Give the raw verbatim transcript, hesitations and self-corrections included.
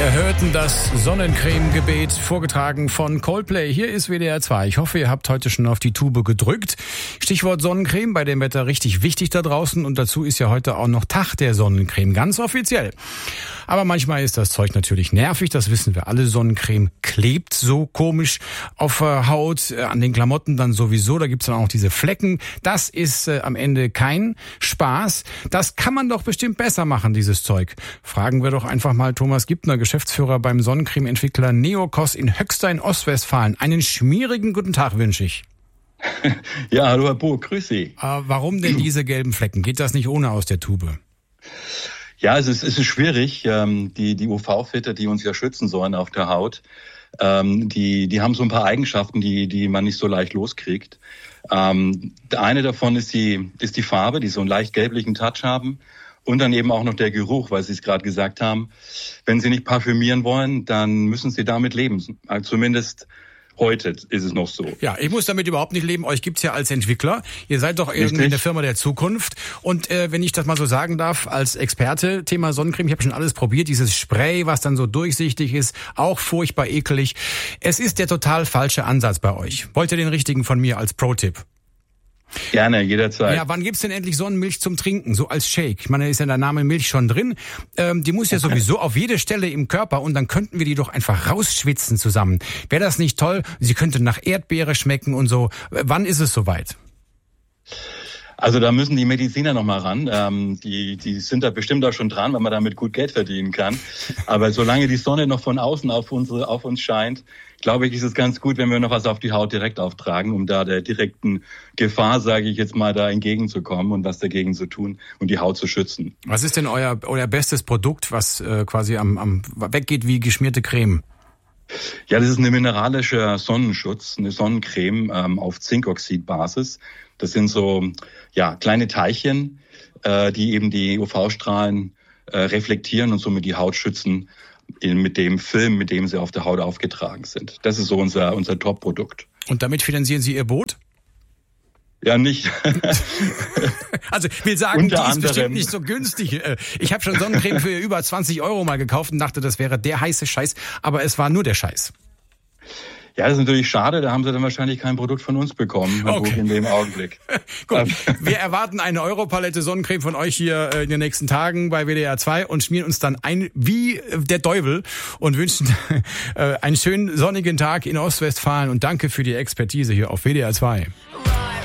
Wir hörten das Sonnencreme-Gebet, vorgetragen von Coldplay. Hier ist W D R zwei. Ich hoffe, ihr habt heute schon auf die Tube gedrückt. Stichwort Sonnencreme, bei dem Wetter richtig wichtig da draußen. Und dazu ist ja heute auch noch Tag der Sonnencreme, ganz offiziell. Aber manchmal ist das Zeug natürlich nervig, das wissen wir alle. Sonnencreme klebt so komisch auf der Haut, an den Klamotten dann sowieso. Da gibt's dann auch diese Flecken. Das ist äh, am Ende kein Spaß. Das kann man doch bestimmt besser machen, dieses Zeug. Fragen wir doch einfach mal Thomas Gibner, Geschäftsführer beim Sonnencreme-Entwickler Neokos in Höxter in Ostwestfalen. Einen schmierigen guten Tag wünsche ich. Ja, hallo Herr Bo, grüß Sie. Äh, warum denn diese gelben Flecken? Geht das nicht ohne aus der Tube? Ja, es ist, es ist schwierig. Ähm, die, die U V-Filter, die uns ja schützen sollen auf der Haut, ähm, die, die haben so ein paar Eigenschaften, die, die man nicht so leicht loskriegt. Ähm, eine davon ist die, ist die Farbe, die so einen leicht gelblichen Touch haben. Und dann eben auch noch der Geruch, weil Sie es gerade gesagt haben. Wenn Sie nicht parfümieren wollen, dann müssen Sie damit leben. Also zumindest heute ist es noch so. Ja, ich muss damit überhaupt nicht leben. Euch gibt's ja als Entwickler. Ihr seid doch irgendwie Richtig. eine Firma der Zukunft. Und äh, wenn ich das mal so sagen darf, als Experte, Thema Sonnencreme, ich habe schon alles probiert. Dieses Spray, was dann so durchsichtig ist, auch furchtbar ekelig. Es ist der total falsche Ansatz bei euch. Wollt ihr den richtigen von mir als Pro-Tipp? Gerne, jederzeit. Ja, wann gibt's denn endlich Sonnenmilch zum Trinken, so als Shake? Ich meine, da ist ja der Name Milch schon drin. Ähm, die muss ja sowieso auf jede Stelle im Körper und dann könnten wir die doch einfach rausschwitzen zusammen. Wäre das nicht toll? Sie könnte nach Erdbeere schmecken und so. Wann ist es soweit? Also da müssen die Mediziner noch mal ran. Ähm, die, die sind da bestimmt auch schon dran, weil man damit gut Geld verdienen kann. Aber solange die Sonne noch von außen auf unsere, auf uns scheint, glaube ich, ist es ganz gut, wenn wir noch was auf die Haut direkt auftragen, um da der direkten Gefahr, sage ich jetzt mal, da entgegenzukommen und was dagegen zu tun und die Haut zu schützen. Was ist denn euer, euer bestes Produkt, was äh, quasi am, am weggeht wie geschmierte Creme? Ja, das ist eine mineralische Sonnenschutz, eine Sonnencreme ähm, auf Zinkoxidbasis. Das sind so ja kleine Teilchen, äh, die eben die U V-Strahlen äh, reflektieren und somit die Haut schützen in, mit dem Film, mit dem sie auf der Haut aufgetragen sind. Das ist so unser unser Top-Produkt. Und damit finanzieren Sie Ihr Boot? Ja, nicht. Also ich will sagen, Unter die ist anderem. bestimmt nicht so günstig. Ich habe schon Sonnencreme für über zwanzig Euro mal gekauft und dachte, das wäre der heiße Scheiß, aber es war nur der Scheiß. Ja, das ist natürlich schade, da haben sie dann wahrscheinlich kein Produkt von uns bekommen, okay. in dem Augenblick. Gut, wir erwarten eine Europalette Sonnencreme von euch hier in den nächsten Tagen bei W D R zwei und schmieren uns dann ein wie der Teufel und wünschen einen schönen sonnigen Tag in Ostwestfalen und danke für die Expertise hier auf W D R zwei.